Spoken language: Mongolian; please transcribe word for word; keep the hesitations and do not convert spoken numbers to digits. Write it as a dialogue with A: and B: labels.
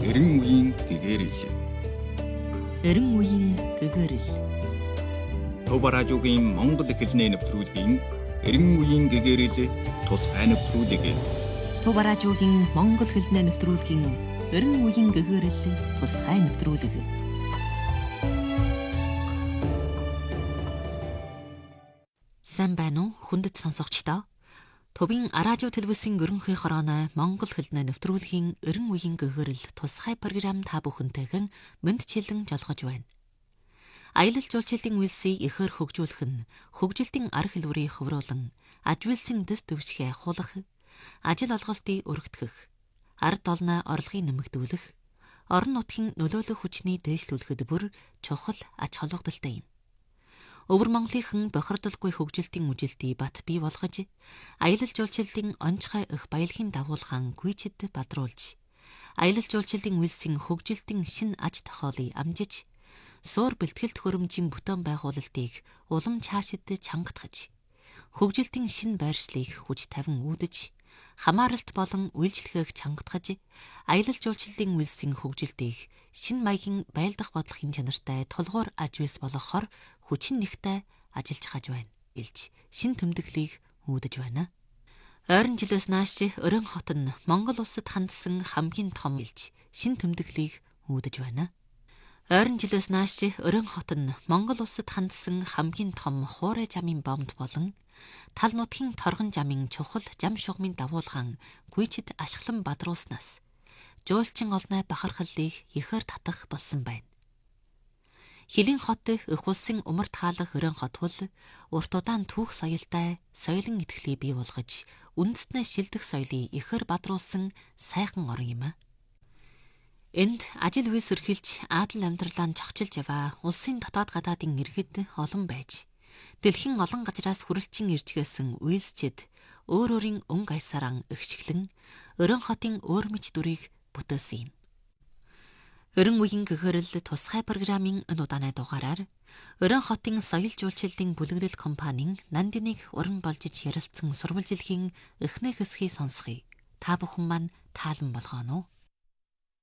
A: Эрен үеийн гэгэрэл.
B: Эрен үеийн гэгэрэл.
A: Төв радиогийн Монгол хэлний нэвтрүүлгийн Эрен үеийн гэгэрэл тусгай нэвтрүүлэг.
B: Төв радиогийн Монгол хэлний нэвтрүүлгийн Эрен үеийн гэгэрэл тусгай нэвтрүүлэг. Сайн байна уу хүндэт сонсогчдоо? Төвийн радио телевизийн ерөнхий хорооны Монгол хэлний нэвтрүүлгийн Эрен үеийн гэгэрэл тусгай програм та бүхэнтэйгэн мэндчилэн жолгож байна. Аялал жуулчлалын үйлсийг ихээр хөгжүүлэх нь хөгжилтийн арга хэлбэрийг хөврүүлэн ажил үйлсийн дэс дэвшгээ хулах, ажил олголтыг өргөтгөх, ард олноо орлогыг нэмэгдүүлэх, орон нутгийн нөлөөлөх хүчний дээшлүүлэхэд бүр чухал ач холбогдолтой юм. Өвөр Монголынхан бохирдолгүй хөгжилтийн үжилтийг бат бий болгож, аялал жуулчлалын онцгой их баялагын дагуулгаан гүйчэд бадруулж, аялал жуулчлалын үйлсийн хөгжилтийн шин аж тохиолыг амжиж, суур бэлтгэл төхөөрөмжийн бүтээн байгуулалтыг улам цаашид чангатгаж, хөгжилтийн шин байршлыг хүч тавин үүдэж, хамааралт болон үйлчлэгийг чангатгаж, аялал жуулчлалын үйлсийн хөгжилтийг шин маягийн байлдах бодлогын чанартай тулгуур аж үйлс болгохоор хүчин нэгтэй ажиллаж хаж байна. Илж шин тэмдэглэлийг үүдэж байна. Ойрон жилээс нааш Өрөн хот нь Монгол улсад хандсан хамгийн том илж шин тэмдэглэлийг үүдэж байна. Ойрон жилээс нааш Өрөн хот нь Монгол улсад хандсан хамгийн том хуурай жамын бомб болон тал нутгийн торгон жамын чухал жам шугамын дагуулгаан гүйчэд ашиглан бадруулснаас жуулчин олны бахархлыг ихээр татах болсон байна. Хилийн хот их улсын умард хаалх Өрөн хот бол урт удаан түүх соёлтой соёлын итгэлийг бий болгож үндэснээ шилдэх соёлыг ихээр бадруулсан сайхан орон юм а. Энд ажил үйлс эрхэлж адал амьдралаа зохицуулж яваа улсын дотоод гадаадын иргэд олон байж дэлхийн олон газраас хүрэлцэн ирж гээсэн үйлсчид өөр өөрийн өнгө аясаараа ихшгэлэн Өрөн хотын өөр мэд дүрийг бүтээсэн юм. Эрен үеийн гэгэрэл тусгай програмын энэ удааны дугаараар Өрөн хотын соёл жуулчлалын бүлэглэл компанийн Нандиныг уран болж ярилцсан сурвалжилхийн эхний хэсгийг сонсхий. Та бүхэн маань таалан болгоно уу?